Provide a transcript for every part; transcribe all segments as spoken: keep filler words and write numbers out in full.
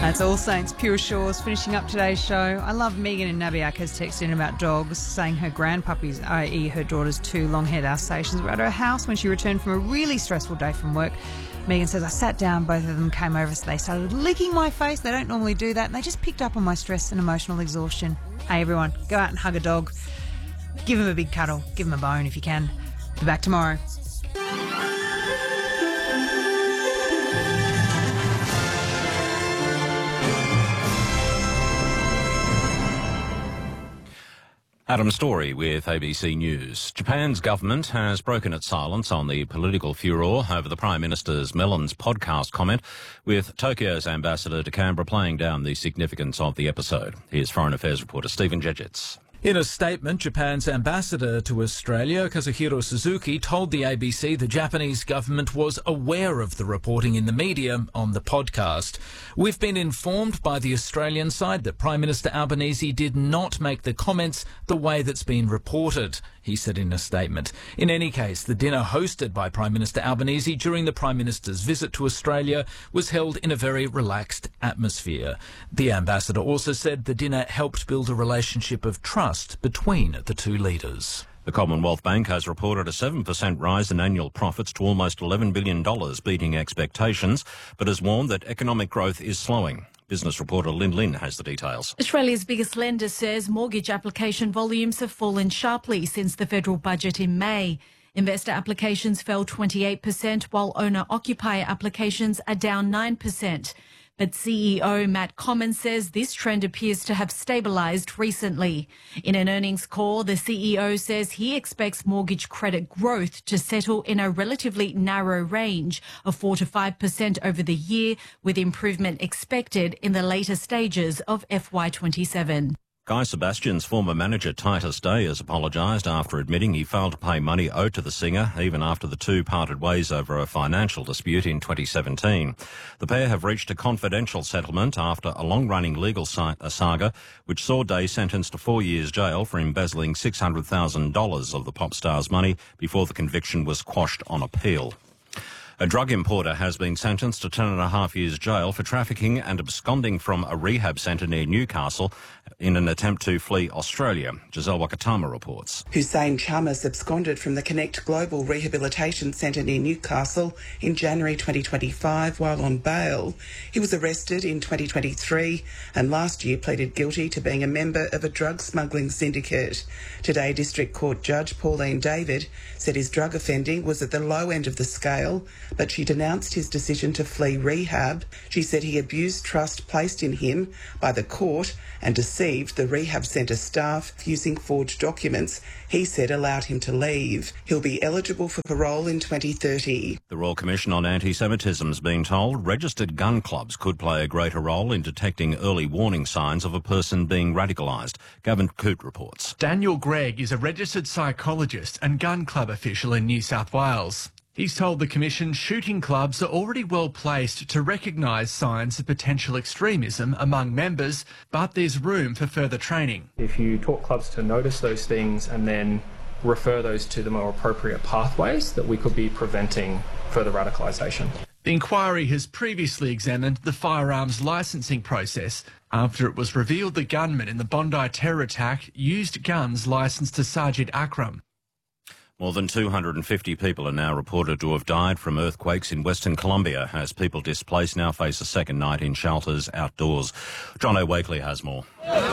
That's All Saints Pure Shores finishing up today's show. I love Megan in Nabiak has texted in about dogs, saying her grandpuppies, that is her daughter's two long-haired Alsatians, were at her house when she returned from a really stressful day from work. Megan says, I sat down, both of them came over, so they started licking my face. They don't normally do that, and they just picked up on my stress and emotional exhaustion. Hey, everyone, go out and hug a dog. Give him a big cuddle. Give him a bone if you can. Be back tomorrow. Adam Story with A B C News. Japan's government has broken its silence on the political furore over the Prime Minister's Melons podcast comment, with Tokyo's ambassador to Canberra playing down the significance of the episode. Here's Foreign Affairs reporter Stephen Jedgetts. In a statement, Japan's ambassador to Australia, Kazuhiro Suzuki, told the A B C the Japanese government was aware of the reporting in the media on the podcast. We've been informed by the Australian side that Prime Minister Albanese did not make the comments the way that's been reported, he said in a statement. In any case, the dinner hosted by Prime Minister Albanese during the Prime Minister's visit to Australia was held in a very relaxed atmosphere. The ambassador also said the dinner helped build a relationship of trust between the two leaders. The Commonwealth Bank has reported a seven percent rise in annual profits to almost eleven billion dollars, beating expectations, but has warned that economic growth is slowing. Business reporter Lynn Lynn has the details. Australia's biggest lender says mortgage application volumes have fallen sharply since the federal budget in May. Investor applications fell twenty-eight percent, while owner-occupier applications are down nine percent. But C E O Matt Comyn says this trend appears to have stabilised recently. In an earnings call, the C E O says he expects mortgage credit growth to settle in a relatively narrow range of four to five percent over the year, with improvement expected in the later stages of F Y twenty-seven. Guy Sebastian's former manager Titus Day has apologised after admitting he failed to pay money owed to the singer, even after the two parted ways over a financial dispute in twenty seventeen. The pair have reached a confidential settlement after a long-running legal saga, which saw Day sentenced to four years jail for embezzling six hundred thousand dollars of the pop star's money before the conviction was quashed on appeal. A drug importer has been sentenced to ten and a half years jail for trafficking and absconding from a rehab centre near Newcastle in an attempt to flee Australia. Giselle Wakatama reports. Hussein Chamas absconded from the Connect Global Rehabilitation Centre near Newcastle in January twenty twenty-five while on bail. He was arrested in twenty twenty-three and last year pleaded guilty to being a member of a drug smuggling syndicate. Today, District Court Judge Pauline David said his drug offending was at the low end of the scale, but she denounced his decision to flee rehab. She said he abused trust placed in him by the court and deceived the rehab centre staff using forged documents he said allowed him to leave. He'll be eligible for parole in twenty thirty. The Royal Commission on Anti-Semitism has been told registered gun clubs could play a greater role in detecting early warning signs of a person being radicalised. Gavin Coote reports. Daniel Gregg is a registered psychologist and gun club official in New South Wales. He's told the Commission shooting clubs are already well placed to recognise signs of potential extremism among members, but there's room for further training. If you taught clubs to notice those things and then refer those to the more appropriate pathways, that we could be preventing further radicalisation. The inquiry has previously examined the firearms licensing process after it was revealed the gunman in the Bondi terror attack used guns licensed to Sajid Akram. More than two hundred fifty people are now reported to have died from earthquakes in Western Colombia as people displaced now face a second night in shelters outdoors. John O'Wakely has more.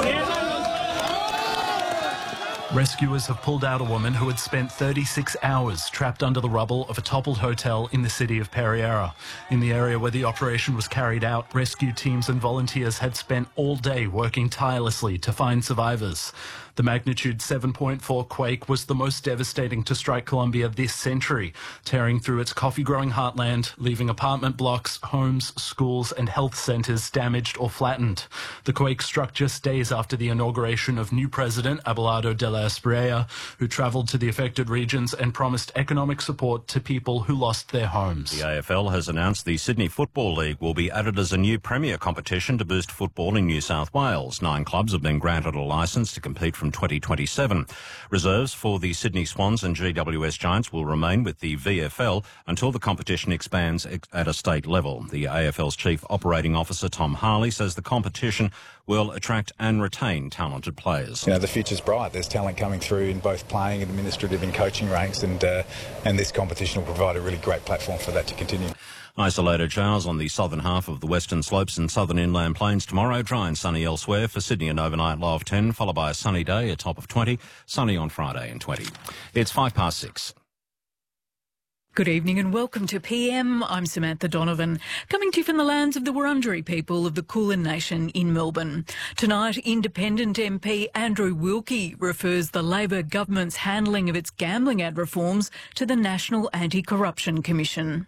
Rescuers have pulled out a woman who had spent thirty-six hours trapped under the rubble of a toppled hotel in the city of Pereira. In the area where the operation was carried out, rescue teams and volunteers had spent all day working tirelessly to find survivors. The magnitude seven point four quake was the most devastating to strike Colombia this century, tearing through its coffee-growing heartland, leaving apartment blocks, homes, schools and health centres damaged or flattened. The quake struck just days after the inauguration of new President Abelardo de la Espriella, who travelled to the affected regions and promised economic support to people who lost their homes. The A F L has announced the Sydney Football League will be added as a new premier competition to boost football in New South Wales. Nine clubs have been granted a licence to compete from twenty twenty-seven. Reserves for the Sydney Swans and G W S Giants will remain with the V F L until the competition expands at a state level. The A F L's Chief Operating Officer Tom Harley says the competition will attract and retain talented players. You know, the future's bright. There's talent coming through in both playing, administrative and coaching ranks, and uh, and this competition will provide a really great platform for that to continue. Isolated showers on the southern half of the western slopes and southern inland plains tomorrow. Dry and sunny elsewhere. For Sydney, an overnight low of ten, followed by a sunny day, a top of twenty. Sunny on Friday and twenty. It's five past six. Good evening and welcome to P M. I'm Samantha Donovan, coming to you from the lands of the Wurundjeri people of the Kulin Nation in Melbourne. Tonight, Independent M P Andrew Wilkie refers the Labor government's handling of its gambling ad reforms to the National Anti-Corruption Commission.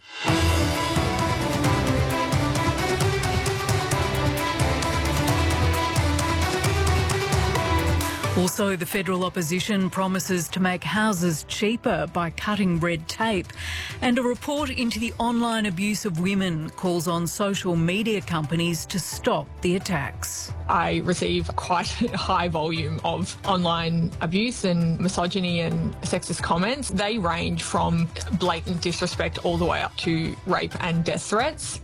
Also, the federal opposition promises to make houses cheaper by cutting red tape. And a report into the online abuse of women calls on social media companies to stop the attacks. I receive quite a high volume of online abuse and misogyny and sexist comments. They range from blatant disrespect all the way up to rape and death threats.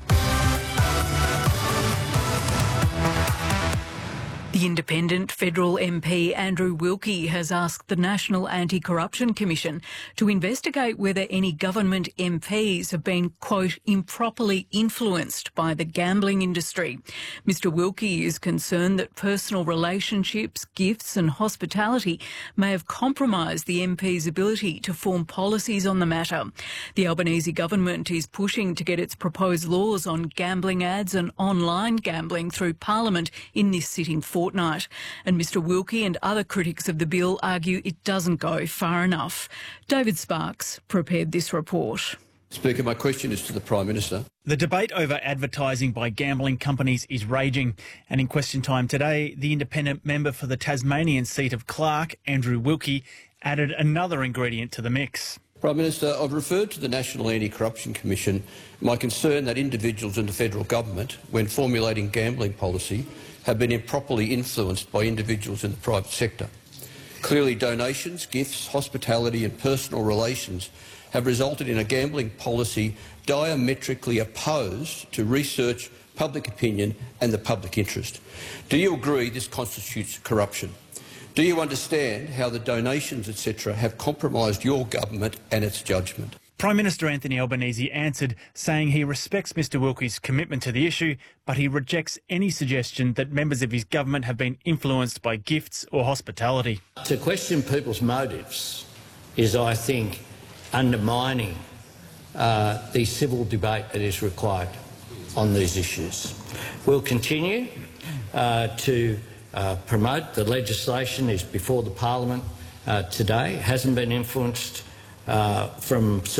The independent federal M P Andrew Wilkie has asked the National Anti-Corruption Commission to investigate whether any government M Ps have been, quote, improperly influenced by the gambling industry. Mister Wilkie is concerned that personal relationships, gifts and hospitality may have compromised the M P's ability to form policies on the matter. The Albanese government is pushing to get its proposed laws on gambling ads and online gambling through Parliament in this sitting fortnight. And Mister Wilkie and other critics of the bill argue it doesn't go far enough. David Sparks prepared this report. Speaker, my question is to the Prime Minister. The debate over advertising by gambling companies is raging, and in question time today, the independent member for the Tasmanian seat of Clark, Andrew Wilkie, added another ingredient to the mix. Prime Minister, I've referred to the National Anti-Corruption Commission my concern that individuals in the federal government, when formulating gambling policy, have been improperly influenced by individuals in the private sector. Clearly, donations, gifts, hospitality and personal relations have resulted in a gambling policy diametrically opposed to research, public opinion and the public interest. Do you agree this constitutes corruption? Do you understand how the donations, et cetera, have compromised your government and its judgment? Prime Minister Anthony Albanese answered, saying he respects Mister Wilkie's commitment to the issue, but he rejects any suggestion that members of his government have been influenced by gifts or hospitality. To question people's motives is, I think, undermining uh, the civil debate that is required on these issues. We'll continue uh, to uh, promote the legislation is before the Parliament uh, today. It hasn't been influenced uh, from